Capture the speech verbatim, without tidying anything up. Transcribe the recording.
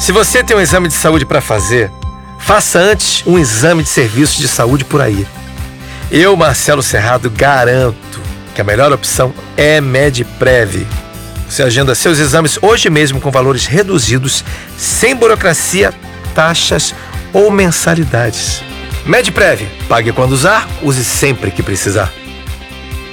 Se você tem um exame de saúde para fazer, faça antes um exame de serviço de saúde por aí. Eu, Marcelo Serrado, garanto que a melhor opção é Medprev. Você agenda seus exames hoje mesmo com valores reduzidos, sem burocracia, taxas ou mensalidades. Medprev, pague quando usar, use sempre que precisar.